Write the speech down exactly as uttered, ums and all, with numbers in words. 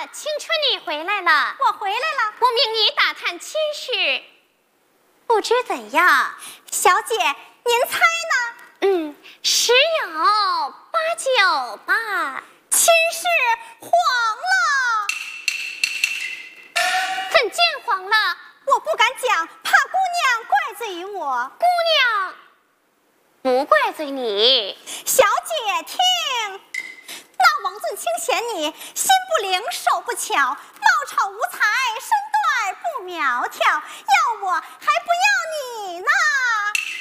青春，你回来了。 我回来了。 我命你打探亲事，不知怎样？ 小姐，您猜呢？ 嗯，十有八九吧。 亲事黄了。 怎见黄了？ 我不敢讲，怕姑娘怪罪于我。 姑娘不怪罪你。 小姐听，那王俊卿嫌你心不灵手不巧，貌丑无才，身段不苗条，要我还不要你呢。